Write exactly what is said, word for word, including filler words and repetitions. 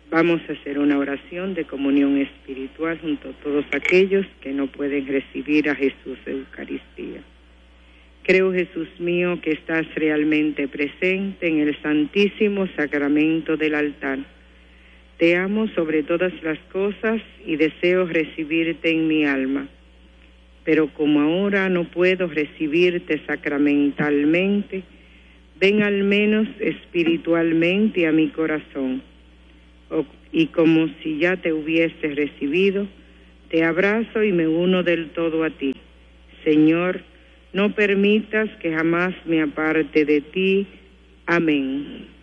Vamos a hacer una oración de comunión espiritual junto a todos aquellos que no pueden recibir a Jesús Eucaristía. Creo, Jesús mío, que estás realmente presente en el santísimo sacramento del altar. Te amo sobre todas las cosas y deseo recibirte en mi alma. Pero como ahora no puedo recibirte sacramentalmente, ven al menos espiritualmente a mi corazón. Y como si ya te hubiese recibido, te abrazo y me uno del todo a ti. Señor, no permitas que jamás me aparte de ti. Amén.